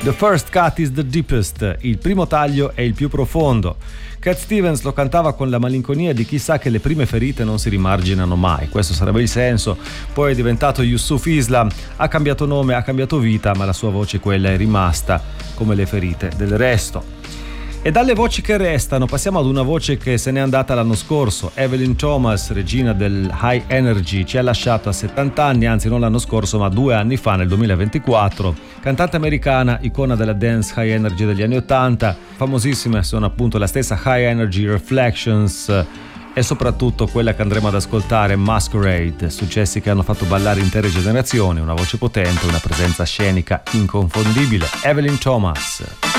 The first cut is the deepest, il primo taglio è il più profondo. Cat Stevens lo cantava con la malinconia di chi sa che le prime ferite non si rimarginano mai, questo sarebbe il senso. Poi è diventato Yusuf Islam, ha cambiato nome, ha cambiato vita, ma la sua voce quella è rimasta, come le ferite del resto. E dalle voci che restano passiamo ad una voce che se n'è andata l'anno scorso. Evelyn Thomas, regina del High Energy, ci ha lasciato a 70 anni, anzi non l'anno scorso ma 2 anni fa, nel 2024. Cantante americana, icona della dance High Energy degli anni 80, famosissime sono appunto la stessa High Energy, Reflections e soprattutto quella che andremo ad ascoltare, Masquerade, successi che hanno fatto ballare intere generazioni, una voce potente, una presenza scenica inconfondibile. Evelyn Thomas.